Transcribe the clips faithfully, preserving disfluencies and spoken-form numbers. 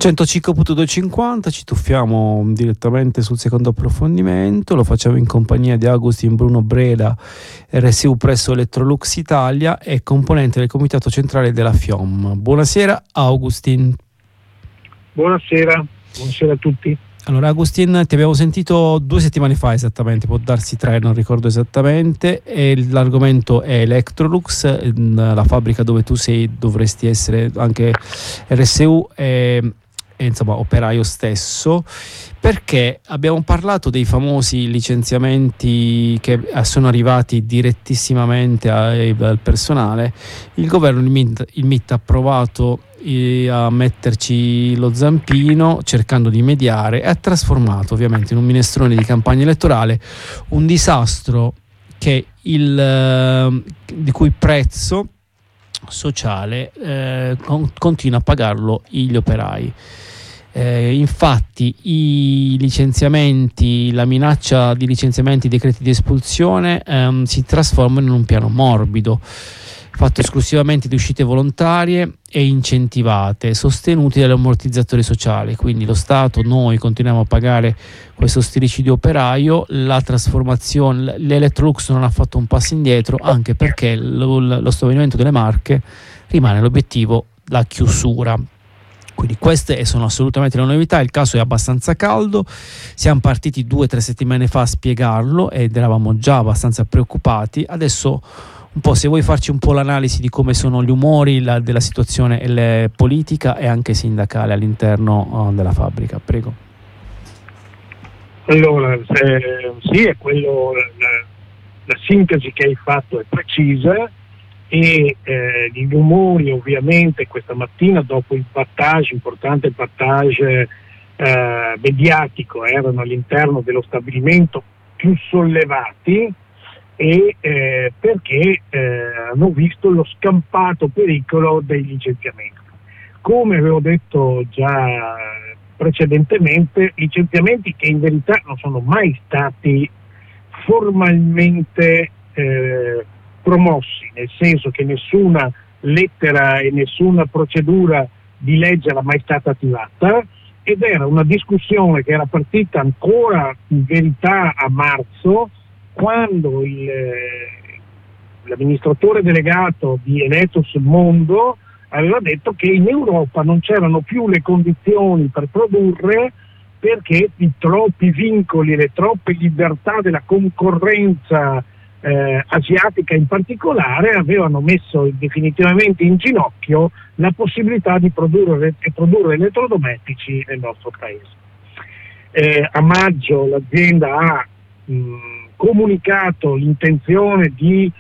centocinque punto duecentocinquanta, ci tuffiamo direttamente sul secondo approfondimento, lo facciamo in compagnia di Agustin Bruno Breda, R S U presso Electrolux Italia e componente del comitato centrale della FIOM. Buonasera Agustin. Buonasera, buonasera a tutti. Allora Agustin, ti abbiamo sentito due settimane fa esattamente, può darsi tre, non ricordo esattamente, e l'argomento è Electrolux, la fabbrica dove tu sei, dovresti essere anche R S U e, e insomma operaio stesso, perché abbiamo parlato dei famosi licenziamenti che sono arrivati direttissimamente al personale. Il governo, il M I T, il M I T ha provato a metterci lo zampino cercando di mediare e ha trasformato ovviamente in un minestrone di campagna elettorale un disastro che il, di cui prezzo sociale eh, con, continua a pagarlo gli operai. Eh, infatti i licenziamenti, la minaccia di licenziamenti, decreti di espulsione ehm, si trasformano in un piano morbido fatto esclusivamente di uscite volontarie e incentivate, sostenuti dagli ammortizzatori sociali. Quindi lo Stato, noi continuiamo a pagare questo stillicidio operaio. La trasformazione, l'Electrolux non ha fatto un passo indietro, anche perché lo, lo stabilimento delle Marche rimane l'obiettivo, la chiusura. Quindi queste sono assolutamente le novità. Il caso è abbastanza caldo, siamo partiti due o tre settimane fa a spiegarlo ed eravamo già abbastanza preoccupati. Adesso un po', se vuoi farci un po' l'analisi di come sono gli umori la, della situazione le, politica e anche sindacale all'interno uh, della fabbrica, prego. Allora, eh, sì, è quello, la, la sintesi che hai fatto è precisa e eh, gli umori ovviamente questa mattina dopo il battage, importante battage eh, mediatico, erano all'interno dello stabilimento più sollevati e eh, perché eh, hanno visto lo scampato pericolo dei licenziamenti. Come avevo detto già precedentemente, licenziamenti che in verità non sono mai stati formalmente eh, promossi, nel senso che nessuna lettera e nessuna procedura di legge era mai stata attivata, ed era una discussione che era partita ancora in verità a marzo, quando il, l'amministratore delegato di Enetos Mondo aveva detto che in Europa non c'erano più le condizioni per produrre, perché i troppi vincoli e le troppe libertà della concorrenza eh, asiatica in particolare avevano messo definitivamente in ginocchio la possibilità di produrre, di produrre elettrodomestici nel nostro paese. Eh, a maggio l'azienda ha mh, comunicato l'intenzione di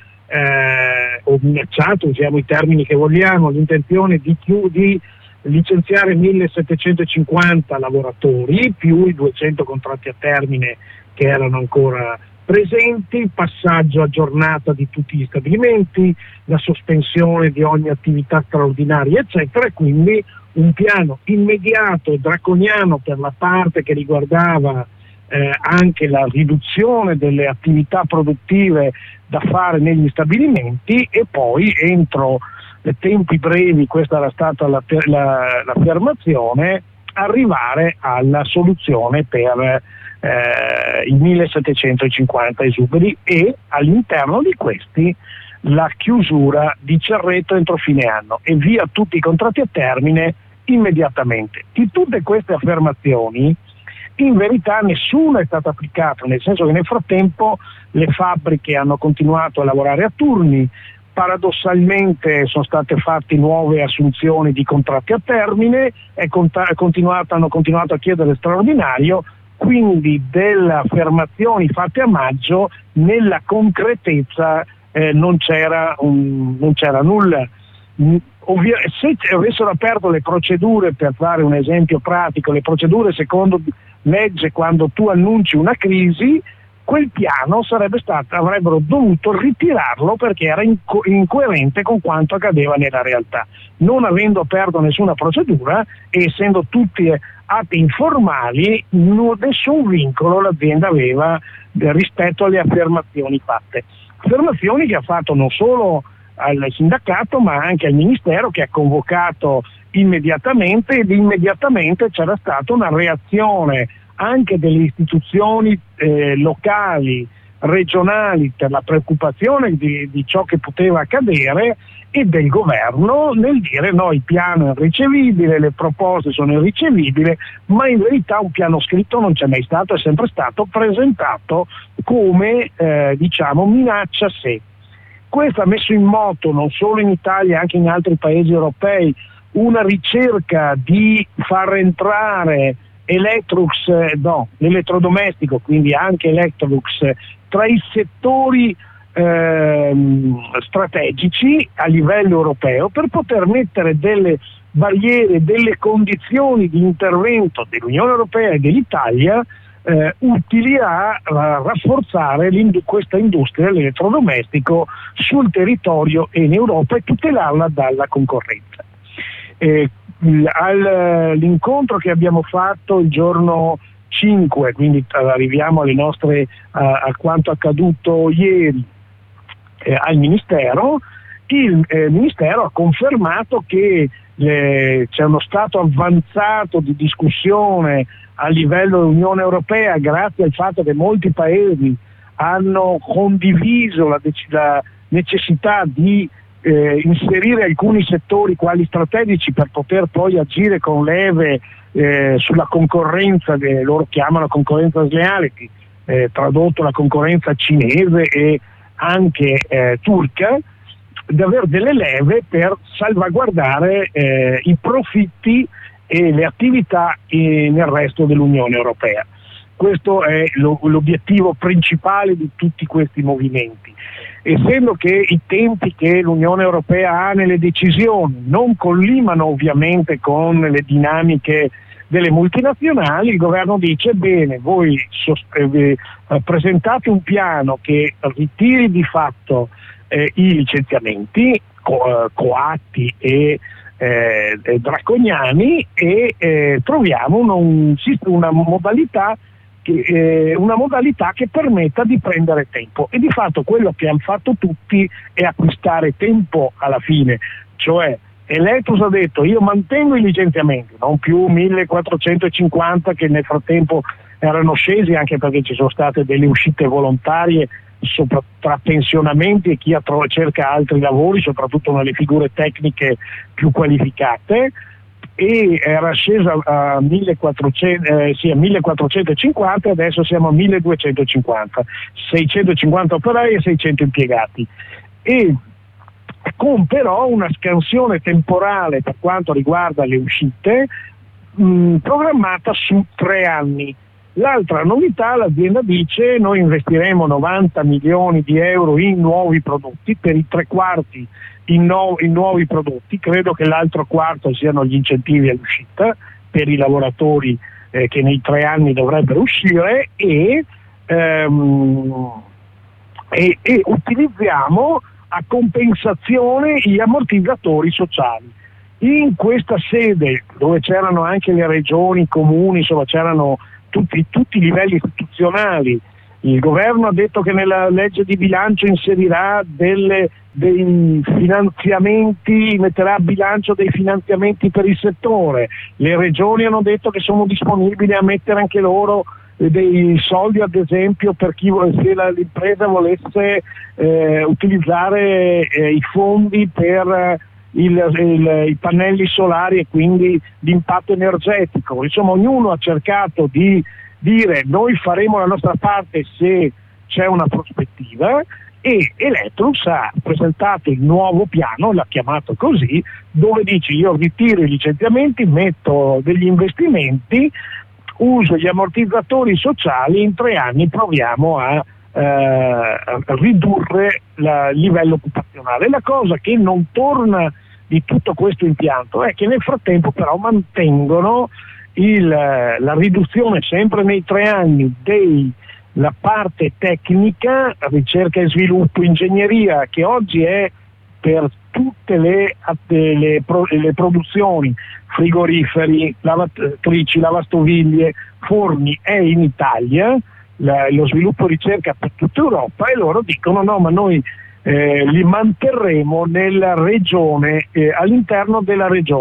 eh, o minacciato, usiamo i termini che vogliamo, l'intenzione di, di licenziare millesettecentocinquanta lavoratori più i duecento contratti a termine che erano ancora presenti, passaggio a giornata di tutti gli stabilimenti, la sospensione di ogni attività straordinaria eccetera, e quindi un piano immediato e draconiano per la parte che riguardava Eh, anche la riduzione delle attività produttive da fare negli stabilimenti, e poi entro tempi brevi, questa era stata la, la, l'affermazione, arrivare alla soluzione per eh, i millesettecentocinquanta esuberi e all'interno di questi la chiusura di Cerreto entro fine anno e via tutti i contratti a termine immediatamente. Di tutte queste affermazioni in verità nessuna è stata applicata, nel senso che nel frattempo le fabbriche hanno continuato a lavorare a turni, paradossalmente sono state fatte nuove assunzioni di contratti a termine, è cont- continuato, hanno continuato a chiedere straordinario, quindi delle affermazioni fatte a maggio nella concretezza eh, non c'era, un, non c'era nulla. Ovvio, se avessero aperto le procedure, per fare un esempio pratico, le procedure secondo legge quando tu annunci una crisi, quel piano sarebbe stato, avrebbero dovuto ritirarlo perché era inco- incoerente con quanto accadeva nella realtà. Non avendo aperto nessuna procedura e essendo tutti atti informali, nessun vincolo l'azienda aveva rispetto alle affermazioni fatte. Affermazioni che ha fatto non solo al sindacato ma anche al ministero, che ha convocato immediatamente, ed immediatamente c'era stata una reazione anche delle istituzioni eh, locali, regionali, per la preoccupazione di, di ciò che poteva accadere, e del governo nel dire no, il piano è irricevibile, le proposte sono irricevibili, ma in verità un piano scritto non c'è mai stato, è sempre stato presentato come eh, diciamo minaccia a sé. Questo ha messo in moto, non solo in Italia, anche in altri paesi europei, una ricerca di far entrare Electrolux, eh, no, l'elettrodomestico, quindi anche Electrolux, tra i settori ehm, strategici a livello europeo, per poter mettere delle barriere, delle condizioni di intervento dell'Unione Europea e dell'Italia eh, utili a, a rafforzare questa industria dell'elettrodomestico sul territorio e in Europa e tutelarla dalla concorrenza. Eh, all'incontro che abbiamo fatto il giorno cinque, quindi arriviamo alle nostre, a, a quanto accaduto ieri eh, al Ministero, il eh, Ministero ha confermato che eh, c'è uno stato avanzato di discussione a livello dell'Unione Europea, grazie al fatto che molti paesi hanno condiviso la, la necessità di Eh, inserire alcuni settori quali strategici per poter poi agire con leve eh, sulla concorrenza, che loro chiamano concorrenza sleale, eh, tradotto la concorrenza cinese e anche eh, turca, di avere delle leve per salvaguardare eh, i profitti e le attività eh, nel resto dell'Unione Europea. Questo è lo, l'obiettivo principale di tutti questi movimenti. Essendo che i tempi che l'Unione Europea ha nelle decisioni non collimano ovviamente con le dinamiche delle multinazionali, il governo dice bene, voi sost- eh, presentate un piano che ritiri di fatto eh, i licenziamenti co- coatti e eh, draconiani e eh, troviamo una, un, una modalità Che, eh, una modalità che permetta di prendere tempo, e di fatto quello che hanno fatto tutti è acquistare tempo alla fine, cioè Electrolux ha detto io mantengo i licenziamenti, non più millequattrocentocinquanta che nel frattempo erano scesi, anche perché ci sono state delle uscite volontarie sopra, tra pensionamenti e chi tro- cerca altri lavori, soprattutto nelle figure tecniche più qualificate, e era scesa a, millequattrocento, eh, sì, a millequattrocentocinquanta, adesso siamo a milleduecentocinquanta, seicentocinquanta operai e seicento impiegati, e con però una scansione temporale per quanto riguarda le uscite mh, programmata su tre anni. L'altra novità, l'azienda dice noi investiremo novanta milioni di euro in nuovi prodotti, per i tre quarti in, no, in nuovi prodotti, credo che l'altro quarto siano gli incentivi all'uscita per i lavoratori eh, che nei tre anni dovrebbero uscire, e, ehm, e, e utilizziamo a compensazione gli ammortizzatori sociali. In questa sede, dove c'erano anche le regioni, i comuni, insomma c'erano tutti, tutti i livelli istituzionali, il governo ha detto che nella legge di bilancio inserirà delle, dei finanziamenti, metterà a bilancio dei finanziamenti per il settore, le regioni hanno detto che sono disponibili a mettere anche loro dei soldi, ad esempio per chi, se la, l'impresa volesse eh, utilizzare eh, i fondi per il, il, i pannelli solari e quindi l'impatto energetico. Insomma, ognuno ha cercato di dire noi faremo la nostra parte se c'è una prospettiva, e Electrolux ha presentato il nuovo piano, l'ha chiamato così, dove dice io ritiro i licenziamenti, metto degli investimenti, uso gli ammortizzatori sociali, in tre anni proviamo a, eh, a ridurre la, il livello occupazionale. La cosa che non torna di tutto questo impianto è che nel frattempo però mantengono il, la riduzione sempre nei tre anni della parte tecnica, ricerca e sviluppo, ingegneria, che oggi è per tutte le, le, le produzioni, frigoriferi, lavatrici, lavastoviglie, forni, è in Italia, la, lo sviluppo e ricerca per tutta Europa, e loro dicono no, ma noi eh, li manterremo nella regione, eh, all'interno della regione.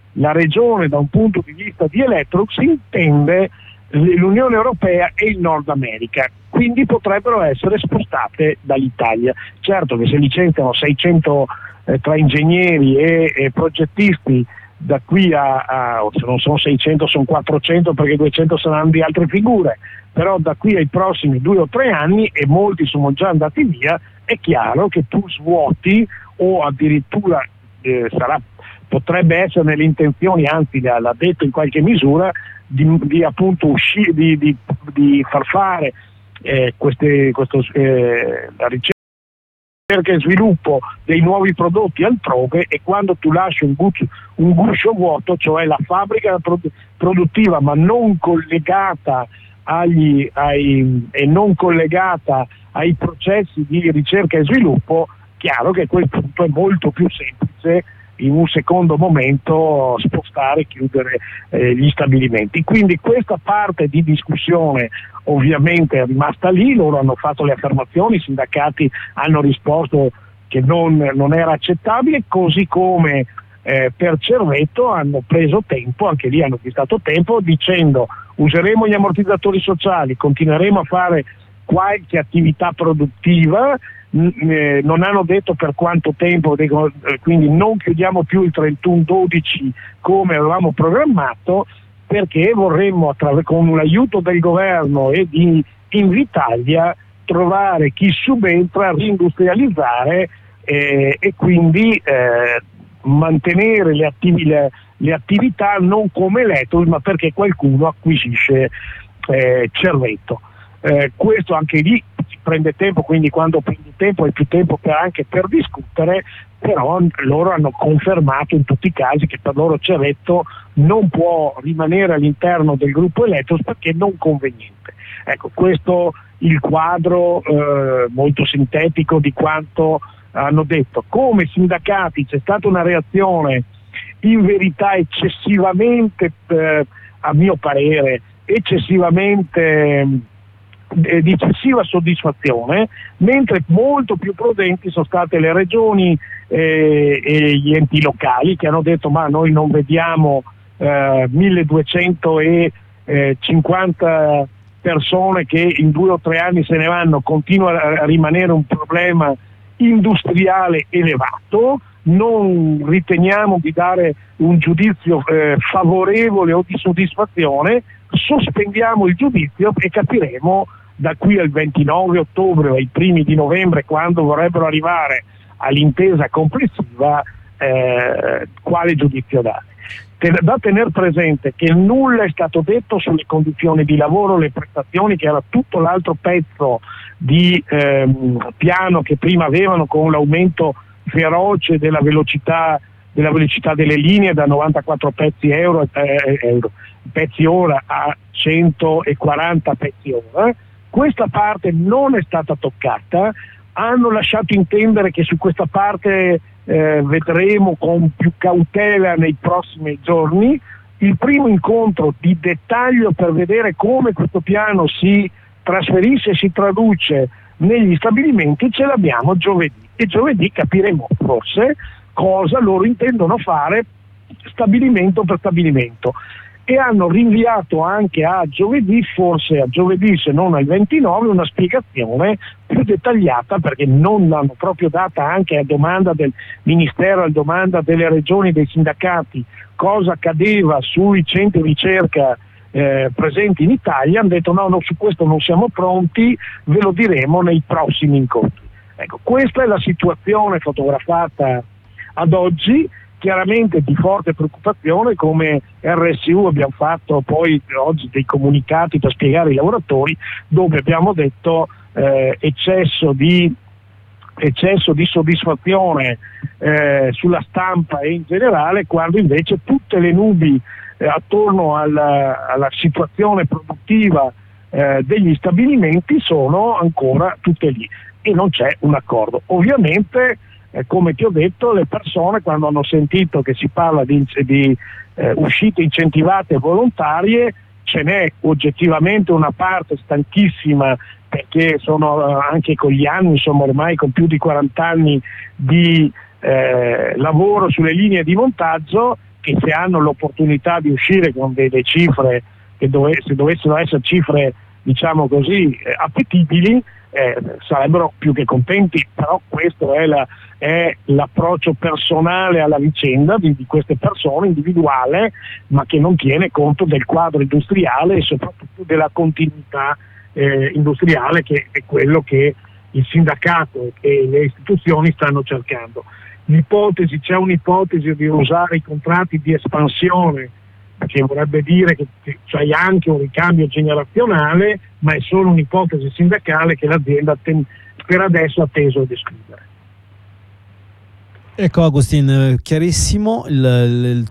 la regione da un punto di vista di Electrolux intende l'Unione Europea e il Nord America, quindi potrebbero essere spostate dall'Italia. Certo che se licenziano seicento eh, tra ingegneri e, e progettisti da qui a, a se non sono seicento sono quattrocento, perché duecento saranno di altre figure, però da qui ai prossimi due o tre anni, e molti sono già andati via, è chiaro che tu svuoti o addirittura eh, sarà, potrebbe essere nelle intenzioni, anzi l'ha detto in qualche misura, di, di appunto uscire, di, di, di far fare eh, queste, questo, eh, la ricerca e sviluppo dei nuovi prodotti altrove, e quando tu lasci un guscio, un guscio vuoto, cioè la fabbrica produttiva ma non collegata agli, ai, e non collegata ai processi di ricerca e sviluppo, chiaro che a quel punto è molto più semplice in un secondo momento spostare e chiudere eh, gli stabilimenti. Quindi questa parte di discussione ovviamente è rimasta lì, loro hanno fatto le affermazioni, i sindacati hanno risposto che non, non era accettabile, così come eh, per Cerreto hanno preso tempo, anche lì hanno acquistato tempo, dicendo useremo gli ammortizzatori sociali, continueremo a fare qualche attività produttiva, eh, non hanno detto per quanto tempo, dico, eh, quindi non chiudiamo più il trentuno dodici come avevamo programmato, perché vorremmo attraver- con l'aiuto del governo e di Invitalia trovare chi subentra, reindustrializzare eh, e quindi eh, mantenere le, attivi- le, le attività non come Electrolux, ma perché qualcuno acquisisce eh, Cerreto. Eh, questo anche lì si prende tempo, quindi quando prendi tempo hai più tempo per, anche per discutere, però loro hanno confermato in tutti i casi che per loro Cerreto non può rimanere all'interno del gruppo Electrolux perché non conveniente. Ecco, questo il quadro eh, molto sintetico di quanto hanno detto. Come sindacati c'è stata una reazione in verità eccessivamente, eh, a mio parere, eccessivamente eh, di eccessiva soddisfazione, mentre molto più prudenti sono state le regioni eh, e gli enti locali, che hanno detto ma noi non vediamo eh, milleduecentocinquanta persone che in due o tre anni se ne vanno, continua a rimanere un problema industriale elevato, non riteniamo di dare un giudizio eh, favorevole o di soddisfazione, sospendiamo il giudizio e capiremo da qui al ventinove ottobre o ai primi di novembre, quando vorrebbero arrivare all'intesa complessiva, eh, quale giudizio dare. Da tenere presente che nulla è stato detto sulle condizioni di lavoro, le prestazioni, che era tutto l'altro pezzo di ehm, piano che prima avevano, con l'aumento feroce della velocità, della velocità delle linee da novantaquattro pezzi euro, eh, euro, pezzi ora a centoquaranta pezzi ora. Questa parte non è stata toccata, hanno lasciato intendere che su questa parte eh, vedremo con più cautela nei prossimi giorni. Il primo incontro di dettaglio per vedere come questo piano si trasferisce e si traduce negli stabilimenti ce l'abbiamo giovedì, e giovedì capiremo forse cosa loro intendono fare stabilimento per stabilimento, e hanno rinviato anche a giovedì, forse a giovedì se non al ventinove, una spiegazione più dettagliata, perché non l'hanno proprio data anche a domanda del Ministero, a domanda delle regioni, dei sindacati, cosa accadeva sui centri di ricerca eh, presenti in Italia. Hanno detto no, no, su questo non siamo pronti, ve lo diremo nei prossimi incontri. Ecco, questa è la situazione fotografata ad oggi. Chiaramente di forte preoccupazione, come R S U abbiamo fatto poi oggi dei comunicati per spiegare ai lavoratori, dove abbiamo detto eh, eccesso di eccesso di soddisfazione eh, sulla stampa e in generale, quando invece tutte le nubi eh, attorno alla, alla situazione produttiva eh, degli stabilimenti sono ancora tutte lì e non c'è un accordo. Ovviamente Eh, come ti ho detto, le persone, quando hanno sentito che si parla di, di eh, uscite incentivate e volontarie, ce n'è oggettivamente una parte stanchissima, perché sono eh, anche con gli anni, insomma ormai con più di quaranta anni di eh, lavoro sulle linee di montaggio, che se hanno l'opportunità di uscire con delle cifre che dove, se dovessero essere cifre diciamo così eh, appetibili, eh, sarebbero più che contenti, però questo è, la, è l'approccio personale alla vicenda di, di queste persone, individuale, ma che non tiene conto del quadro industriale e soprattutto della continuità eh, industriale, che è quello che il sindacato e le istituzioni stanno cercando. L'ipotesi, c'è un'ipotesi di usare i contratti di espansione, che vorrebbe dire che c'è anche un ricambio generazionale, ma è solo un'ipotesi sindacale che l'azienda ten- per adesso ha teso ad escludere. Ecco Agustin, chiarissimo il, il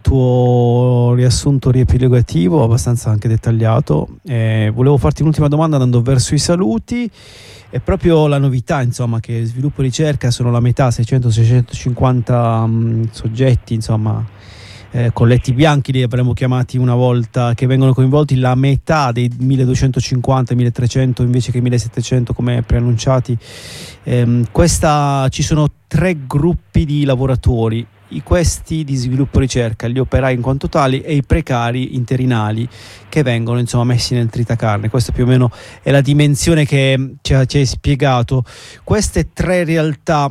tuo riassunto riepilogativo, abbastanza anche dettagliato. Eh, volevo farti un'ultima domanda andando verso i saluti. È proprio la novità, insomma, che sviluppo e ricerca sono la metà, seicento seicentocinquanta um, soggetti, insomma, eh, colletti bianchi li avremmo chiamati una volta, che vengono coinvolti, la metà dei milleduecentocinquanta milletrecento invece che millesettecento come preannunciati. Eh, questa, ci sono tre gruppi di lavoratori, i questi di sviluppo e ricerca, gli operai in quanto tali e i precari interinali che vengono insomma messi nel tritacarne. Questa più o meno è la dimensione che ci, ha, ci hai spiegato. Queste tre realtà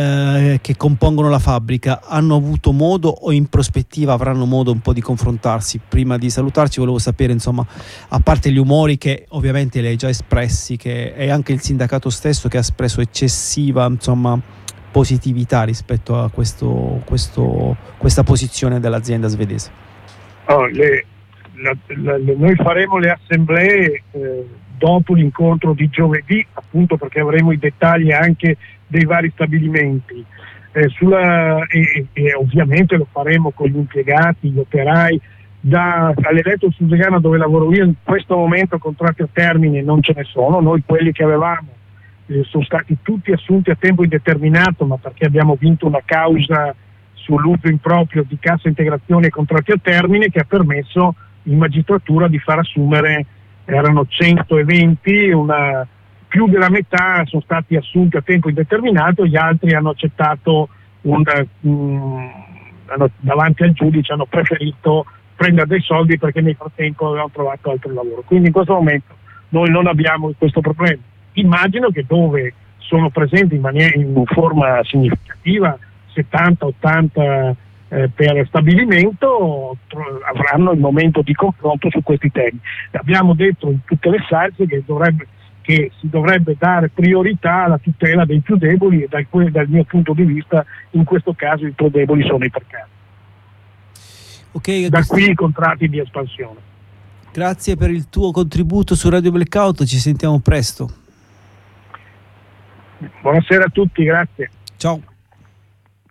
eh, che compongono la fabbrica hanno avuto modo o in prospettiva avranno modo un po' di confrontarsi? Prima di salutarci volevo sapere, insomma, a parte gli umori che ovviamente li hai già espressi, che è anche il sindacato stesso che ha espresso eccessiva, insomma, positività rispetto a questo, questo, questa posizione dell'azienda svedese. Oh, le, la, la, le, noi faremo le assemblee eh, dopo l'incontro di giovedì, appunto perché avremo i dettagli anche dei vari stabilimenti eh, sulla, e, e ovviamente lo faremo con gli impiegati, gli operai. Da, all'Eletro Susegana, dove lavoro io, in questo momento contratti a termine non ce ne sono. Noi quelli che avevamo Eh, sono stati tutti assunti a tempo indeterminato, ma perché abbiamo vinto una causa sull'uso improprio di cassa integrazione e contratti a termine che ha permesso in magistratura di far assumere, erano centoventi, una, più della metà sono stati assunti a tempo indeterminato, gli altri hanno accettato un, um, hanno, davanti al giudice hanno preferito prendere dei soldi perché nel frattempo avevano trovato altro lavoro. Quindi in questo momento noi non abbiamo questo problema. Immagino che dove sono presenti in, maniera, in forma significativa settanta ottanta eh, per stabilimento tro- avranno il momento di confronto su questi temi. Abbiamo detto in tutte le salse che, dovrebbe, che si dovrebbe dare priorità alla tutela dei più deboli e dal, dal mio punto di vista in questo caso i più deboli sono i precari. Okay, da qui i contratti di espansione. Grazie per il tuo contributo su Radio Blackout, ci sentiamo presto. Buonasera a tutti, grazie. Ciao.